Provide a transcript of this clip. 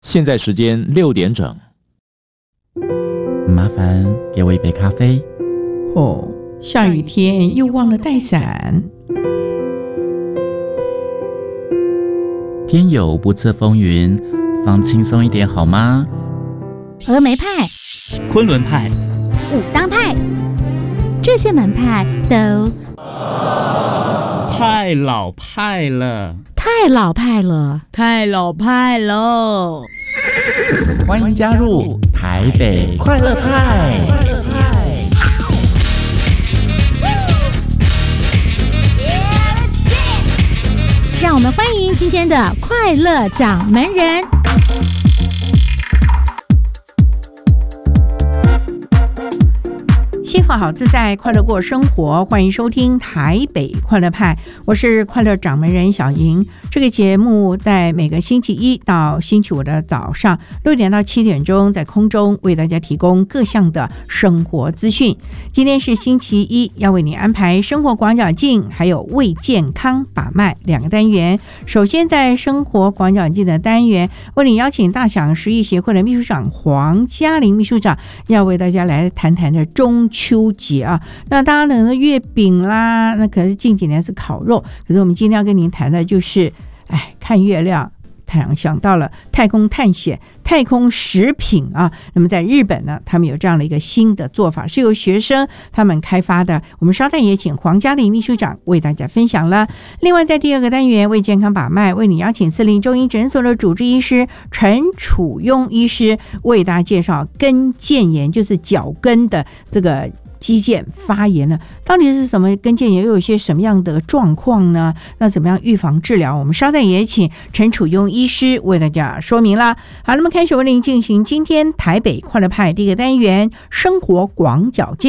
现在时间6点整。 麻烦给我一杯咖啡。 哦，下雨天又忘了带伞。 天有不测风云，放轻松一点好吗？ 峨眉派、 昆仑派、 武当派，这些门派都太老派了， 太老派了， 太老派了！ 欢迎加入台北快乐派。 让我们欢迎今天的快乐掌门人。 幸福好自在，快乐过生活，欢迎收听台北快乐派，我是快乐掌门人小莹。这个节目在每个星期一到星期五的早上6点到7点钟，在空中为大家提供各项的生活资讯。今天是星期一，要为你安排生活广角镜还有为健康把脉2个单元。首先在生活广角镜的单元，为你邀请大享食艺协会的秘书长黄嘉玲秘书长，要为大家来谈谈的中秋节啊。那当然呢，月饼啦，那可是近几年是烤肉，可是我们今天要跟您谈的就是看月亮，太阳想到了太空探险、太空食品啊。那么在日本呢，他们有这样的一个新的做法，是由学生他们开发的。我们稍待也请黄嘉玲秘书长为大家分享了。另外在第2个单元为健康把脉，为你邀请4零中医诊所的主治医师陈楚庸医师为大家介绍跟腱炎，就是脚跟的这个肌腱发炎了，到底是什么？跟腱炎又有一些什么样的状况呢？那怎么样预防治疗？我们稍待也请陈楚庸医师为大家说明啦。好，那么开始为您进行今天台北快乐派第1个单元生活广角镜。